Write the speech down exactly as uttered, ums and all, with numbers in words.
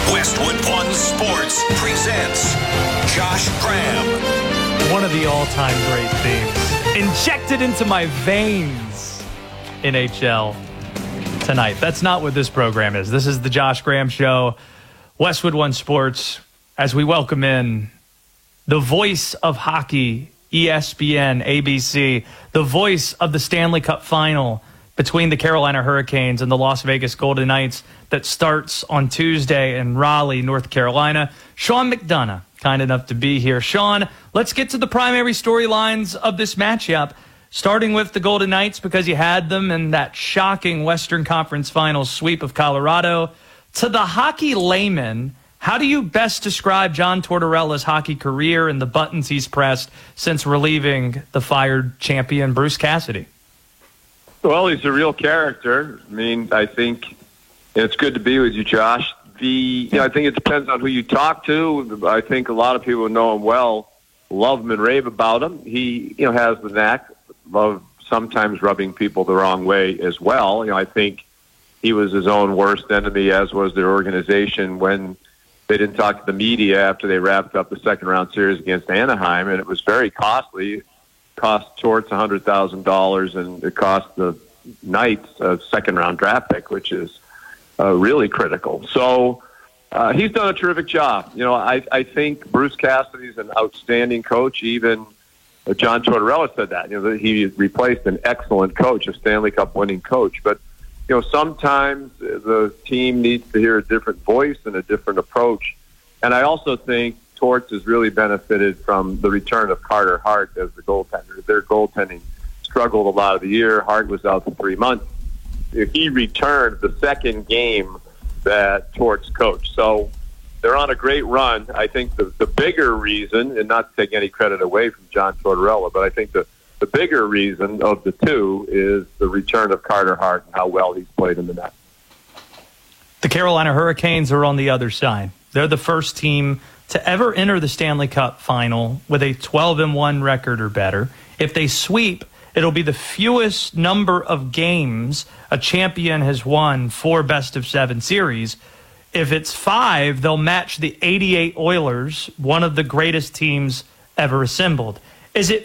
Westwood One Sports presents Josh Graham. One of the all-time great themes. Injected into my veins. N H L tonight. That's not what this program is. This is the Josh Graham Show. Westwood One Sports, as we welcome in the voice of hockey, E S P N, A B C, the voice of the Stanley Cup Final between the Carolina Hurricanes and the Las Vegas Golden Knights that starts on Tuesday in Raleigh, North Carolina. Sean McDonough, kind enough to be here. Sean, let's get to the primary storylines of this matchup, starting with the Golden Knights because you had them in that shocking Western Conference Finals sweep of Colorado. To the hockey layman, how do you best describe John Tortorella's hockey career and the buttons he's pressed since relieving the fired champion Bruce Cassidy? Well, he's a real character. I mean, I think it's good to be with you, Josh. The, you know, I think it depends on who you talk to. I think a lot of people who know him well love him and rave about him. He, you know, has the knack of sometimes rubbing people the wrong way as well. You know, I think he was his own worst enemy, as was their organization, when they didn't talk to the media after they wrapped up the second round series against Anaheim, and it was very costly. It cost Torts one hundred thousand dollars, and it cost the Knights a second round draft pick, which is uh, really critical. So uh, he's done a terrific job. You know, I, I think Bruce Cassidy's an outstanding coach. Even uh, John Tortorella said that. You know, that he replaced an excellent coach, a Stanley Cup winning coach. But you know, sometimes the team needs to hear a different voice and a different approach. And I also think Torts has really benefited from the return of Carter Hart as the goaltender. Their goaltending struggled a lot of the year. Hart was out for three months. He returned the second game that Torts coached. So they're on a great run. I think the, the bigger reason, and not to take any credit away from John Tortorella, but I think the The bigger reason of the two is the return of Carter Hart and how well he's played in the net. The Carolina Hurricanes are on the other side. They're the first team to ever enter the Stanley Cup Final with a twelve and one record or better. If they sweep, it'll be the fewest number of games a champion has won for best of seven series. If it's five, they'll match the eighty-eight Oilers, one of the greatest teams ever assembled. Is it